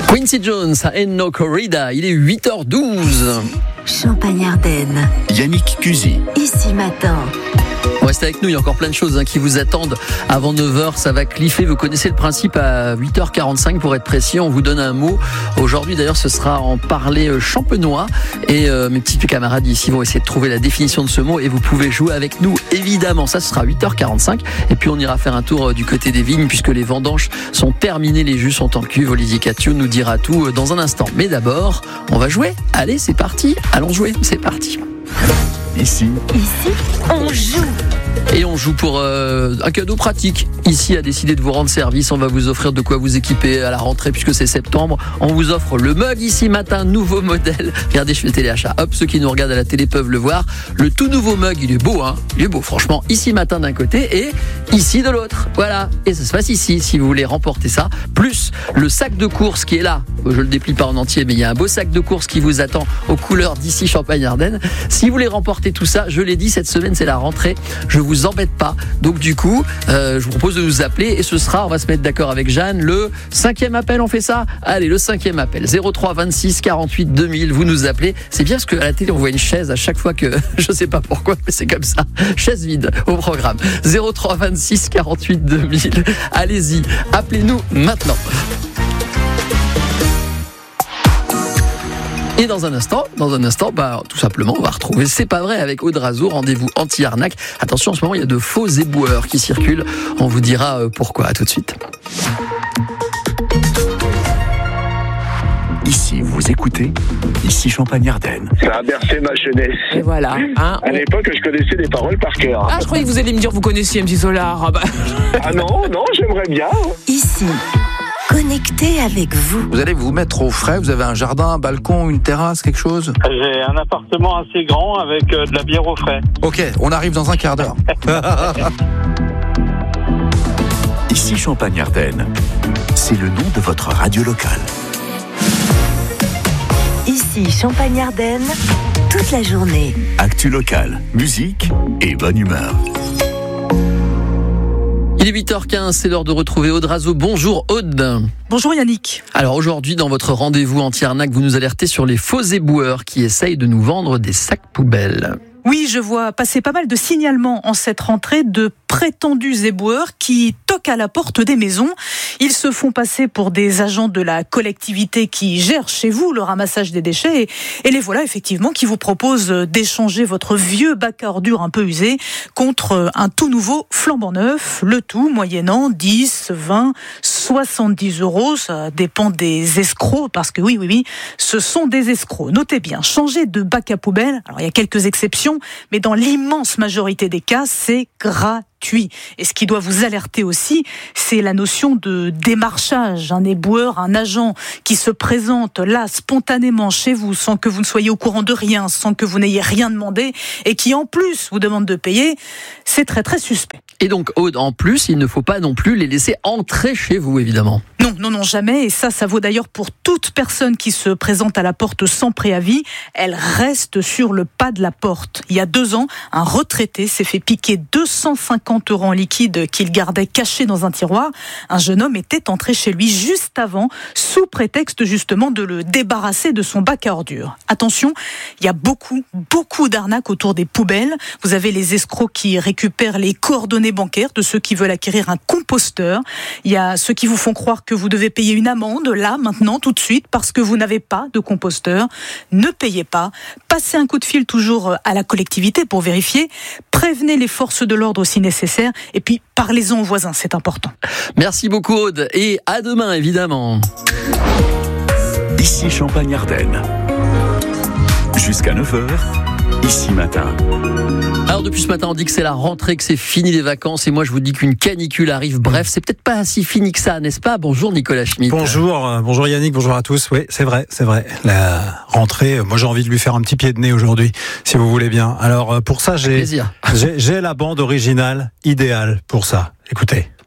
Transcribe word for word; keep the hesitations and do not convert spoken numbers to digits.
Quincy Jones, Ain't No Corrida, il est huit heures douze. Champagne-Ardenne. Yannick Cusy. Ici matin. Restez avec nous, il y a encore plein de choses hein, qui vous attendent avant neuf heures, ça va cliffer, vous connaissez le principe à huit heures quarante-cinq pour être précis, on vous donne un mot. Aujourd'hui d'ailleurs ce sera en parler champenois et euh, mes petits camarades ici vont essayer de trouver la définition de ce mot et vous pouvez jouer avec nous évidemment, ça ce sera à huit heures quarante-cinq et puis on ira faire un tour du côté des vignes puisque les vendanges sont terminées, les jus sont en cuve. Olivier Cathiou nous dira tout dans un instant, mais d'abord on va jouer, allez c'est parti, allons jouer, c'est parti. Ici, Ici, on joue. Et on joue pour euh, un cadeau pratique. Ici a décidé de vous rendre service. On va vous offrir de quoi vous équiper à la rentrée puisque c'est septembre. On vous offre le mug Ici Matin, nouveau modèle. Regardez, je fais téléachat. Hop, ceux qui nous regardent à la télé peuvent le voir. Le tout nouveau mug, il est beau, hein. Il est beau, franchement. Ici Matin d'un côté et Ici de l'autre. Voilà. Et ça se passe ici si vous voulez remporter ça. Plus le sac de course qui est là. Je le déplie pas en entier, mais il y a un beau sac de course qui vous attend aux couleurs d'Ici Champagne-Ardenne. Si vous voulez remporter tout ça, je l'ai dit, cette semaine c'est la rentrée. Je vous embête pas. Donc du coup, euh, je vous propose de nous appeler et ce sera, on va se mettre d'accord avec Jeanne, le cinquième appel, on fait ça ? Allez, le cinquième appel, zéro trois vingt-six quarante-huit deux mille, vous nous appelez. C'est bien parce qu'à la télé, on voit une chaise à chaque fois que, je sais pas pourquoi, mais c'est comme ça. Chaise vide au programme. zéro trois vingt-six quarante-huit deux mille. Allez-y, appelez-nous maintenant. Et dans un instant, dans un instant, bah, tout simplement, on va retrouver C'est pas vrai avec Aude Razo, rendez-vous anti-arnaque. Attention, en ce moment, il y a de faux éboueurs qui circulent. On vous dira pourquoi. À tout de suite. ici vous écoutez, Ici Champagne-Ardenne. Ça a bercé ma jeunesse. Et voilà. Hein, à l'époque, je connaissais les paroles par cœur. Ah, je croyais que vous alliez me dire vous connaissiez M J Solar. Ah, bah. Ah non, non, j'aimerais bien. Ici, connecté avec vous. Vous allez vous mettre au frais, vous avez un jardin, un balcon, une terrasse, quelque chose ? J'ai un appartement assez grand avec euh, de la bière au frais. Ok, on arrive dans un quart d'heure. Ici Champagne-Ardenne, c'est le nom de votre radio locale. Ici Champagne-Ardenne, toute la journée. Actu locale, musique et bonne humeur. Il est huit heures quinze, c'est l'heure de retrouver Aude Razo. Bonjour Aude. Bonjour Yannick. Alors aujourd'hui, dans votre rendez-vous anti-arnaque, vous nous alertez sur les faux éboueurs qui essayent de nous vendre des sacs poubelles. Oui, je vois passer pas mal de signalements en cette rentrée de prétendus éboueurs qui toquent à la porte des maisons. Ils se font passer pour des agents de la collectivité qui gèrent chez vous le ramassage des déchets et, et les voilà effectivement qui vous proposent d'échanger votre vieux bac à ordures un peu usé contre un tout nouveau flambant neuf, le tout moyennant dix, vingt, soixante-dix euros. Ça dépend des escrocs parce que oui, oui, oui, ce sont des escrocs. Notez bien, changer de bac à poubelle, alors il y a quelques exceptions, mais dans l'immense majorité des cas, c'est gratuit. Et ce qui doit vous alerter aussi, c'est la notion de démarchage. Un éboueur, un agent qui se présente là spontanément chez vous sans que vous ne soyez au courant de rien, sans que vous n'ayez rien demandé et qui en plus vous demande de payer, c'est très très suspect. Et donc Aude, en plus, il ne faut pas non plus les laisser entrer chez vous, évidemment. Non, non, non, jamais. Et ça, ça vaut d'ailleurs pour toute personne qui se présente à la porte sans préavis. Elle reste sur le pas de la porte. Il y a deux ans, un retraité s'est fait piquer deux cent cinquante euros en liquide qu'il gardait caché dans un tiroir. Un jeune homme était entré chez lui juste avant, sous prétexte justement de le débarrasser de son bac à ordures. Attention, il y a beaucoup, beaucoup d'arnaques autour des poubelles. Vous avez les escrocs qui récupèrent les coordonnées bancaires de ceux qui veulent acquérir un composteur. Il y a ceux qui vous font croire que vous devez payer une amende, là, maintenant, tout de suite, parce que vous n'avez pas de composteur. Ne payez pas. Passez un coup de fil toujours à la collectivité pour vérifier. Prévenez les forces de l'ordre si nécessaire. Et puis, parlez-en aux voisins, c'est important. Merci beaucoup Aude. Et à demain, évidemment. Ici Champagne-Ardenne. Jusqu'à neuf heures, Ici Matin. Alors depuis ce matin, on dit que c'est la rentrée, que c'est fini les vacances, et moi je vous dis qu'une canicule arrive. Bref, c'est peut-être pas si fini que ça, n'est-ce pas ? Bonjour Nicolas Schmitt. Bonjour, euh, bonjour Yannick, bonjour à tous. Oui, c'est vrai, c'est vrai. La rentrée, moi j'ai envie de lui faire un petit pied de nez aujourd'hui, si vous voulez bien. Alors pour ça, j'ai, j'ai, j'ai la bande originale idéale pour ça. Écoutez.